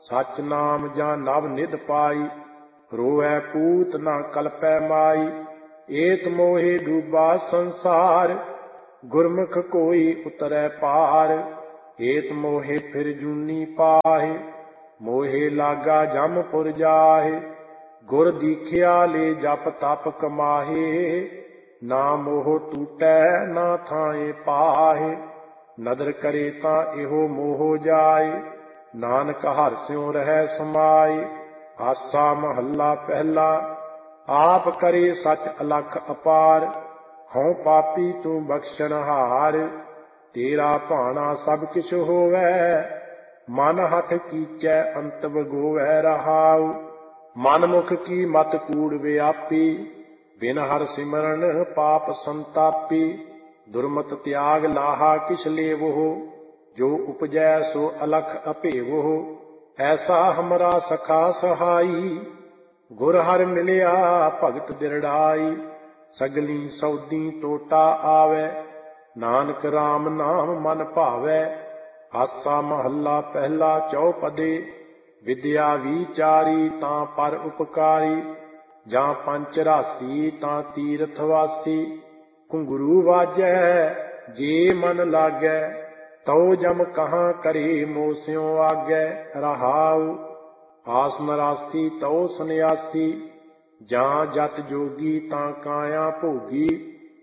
सच नाम जा नव निध पाई, रोवै पूत न कल्पै माई। एत मोहे डूबा संसार, गुरमुख कोई उतरै पार। एत मोहे फिर जूनी पाहे, मोहे लागा जमपुर जाहे। गुर दीखिया ले जप तप कमाहे, ना मोह टूटै ना थाए पाहे। नदर करे तां एहो मोह जाए, नानक हर स्यों रहै समाए। आसा महला पहला, आप करे सच अलख अपार। हऊँ पापी तू बख्शनहार, तेरा भाना सब किछ होवै। मन हठ कीचै अंत बगोवै रहाउ। मन मुख की मत कूड़ व्यापी, बिन हर सिमरन पाप संतापी। दुर्मत त्याग लाहा किछ लेवो, जो उपजै सो अलख अपेवो। ऐसा हमरा सखा सहाई, गुर हर मिलिया भगत दिरड़ाई। सगली सौदी टोटा आवै, नानक राम नाम मन भावै। आसा महला पहला चौपदे, विद्या विचारी तां पर उपकारी। जां पंच रासी तां तीरथ वासी। घुंघरू वाजै जे मन लागै, तौ जम कहाँ करे मोह स्यों आगै रहाउ। आस नरासी तौ सन्यासी, जां जत जोगी तां काया भोगी।